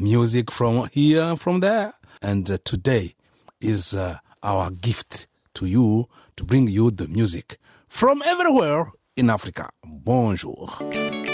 music from here and from there. And today is our gift to you to bring you the music from everywhere in Africa. Bonjour.